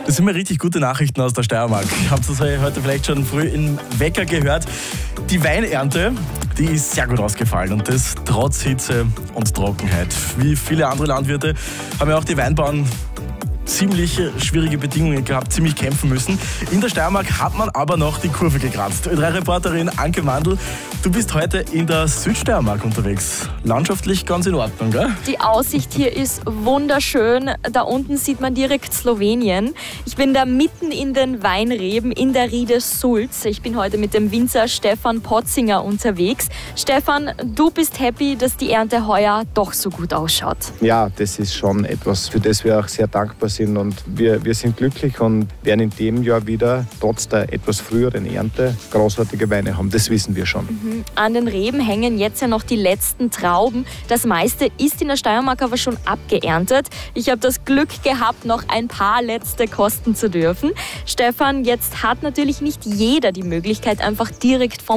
Das sind mir richtig gute Nachrichten aus der Steiermark. Habt ihr heute vielleicht schon früh im Wecker gehört? Die Weinernte, die ist sehr gut ausgefallen und das trotz Hitze und Trockenheit. Wie viele andere Landwirte haben ja auch die Weinbauern ziemlich schwierige Bedingungen gehabt, ziemlich kämpfen müssen. In der Steiermark hat man aber noch die Kurve gekratzt. Ö3-Reporterin Anke Mandl, du bist heute in der Südsteiermark unterwegs. Landschaftlich ganz in Ordnung, gell? Die Aussicht hier ist wunderschön. Da unten sieht man direkt Slowenien. Ich bin da mitten in den Weinreben in der Riede Sulz. Ich bin heute mit dem Winzer Stefan Potzinger unterwegs. Stefan, du bist happy, dass die Ernte heuer doch so gut ausschaut. Ja, das ist schon etwas, für das wir auch sehr dankbar sind. Und wir sind glücklich und werden in dem Jahr wieder, trotz der etwas früheren Ernte, großartige Weine haben. Das wissen wir schon. An den Reben hängen jetzt ja noch die letzten Trauben. Das meiste ist in der Steiermark aber schon abgeerntet. Ich habe das Glück gehabt, noch ein paar letzte kosten zu dürfen. Stefan, jetzt hat natürlich nicht jeder die Möglichkeit, einfach direkt vom